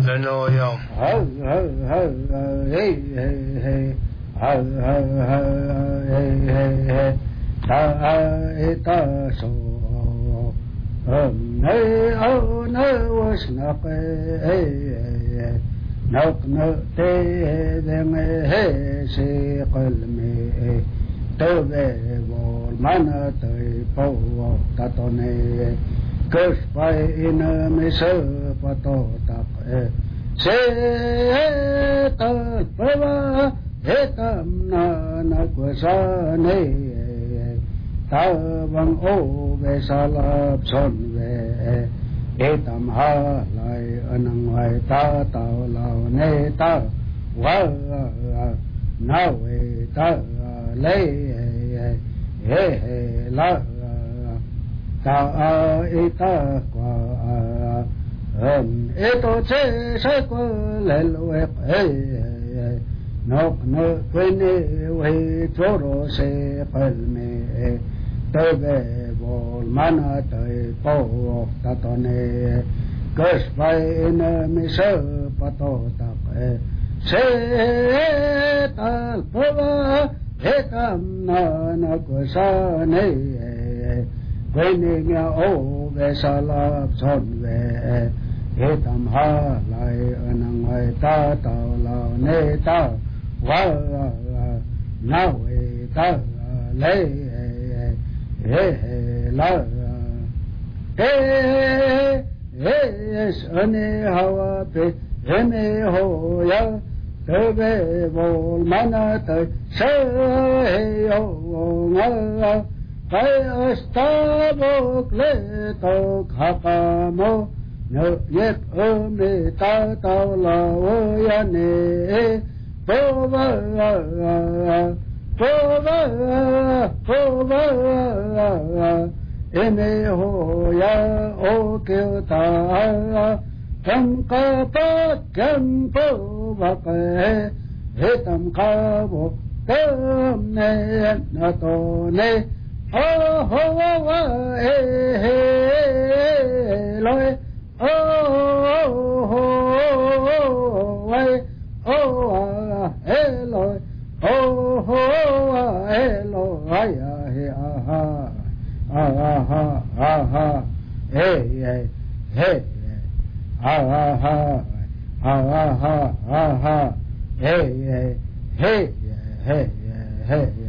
Then no yo. Cause by in a miser patotak Seta Pava Etam na Kwasane Tavang O Vesalap Sonve Etam Halai Anangwai Tata Lao Neta Wa Nawe Ta Le He La Ta ita qua eto che se quel nok no quene we toro se palme tebe vol mana te po tatone cause by in me se pato tak se tal pova etam na kwasane Quên nghe ô về sa lạp son về etam ha lại anh ngoài ta tàu lao nê ta wa na we ta lê la ane hawa pe eme ho ya tebe vol mana te se yo nga Kaya stavo kleto kakamo no yet ome tata lao ya ne pova eme ho ya o kyota kam kapa kam pova ke etam kavo tam ne na to ne oh ho loi oh loi loi aha hey aha hey